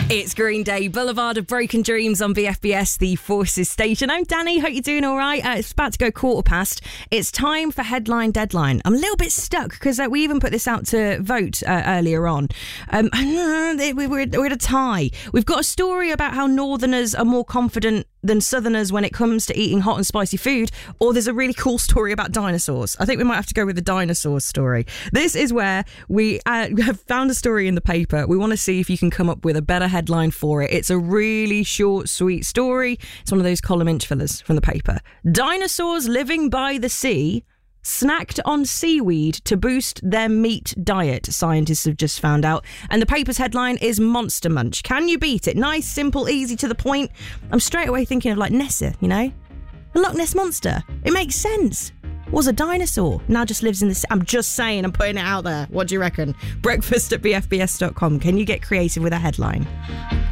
It's Green Day, Boulevard of Broken Dreams on BFBS, the Forces station. I'm Danny, hope you're doing all right. It's about to go 20:15. It's time for Headline Deadline. I'm a little bit stuck because we even put this out to vote earlier on. We're at a tie. We've got a story about how Northerners are more confident than Southerners when it comes to eating hot and spicy food, or there's a really cool story about dinosaurs. I think we might have to go with the dinosaurs story. This is where we have found a story in the paper. We want to see if you can come up with a better headline for it. It's a really short, sweet story. It's one of those column inch fillers from the paper. Dinosaurs living by the sea snacked on seaweed to boost their meat diet, scientists have just found out. And the paper's headline is Monster Munch. Can you beat it? Nice, simple, easy, to the point. I'm straight away thinking of like Nessie, you know? The Loch Ness Monster. It makes sense. Was a dinosaur. Now just lives in the sea. I'm just saying, I'm putting it out there. What do you reckon? Breakfast at bfbs.com. Can you get creative with a headline?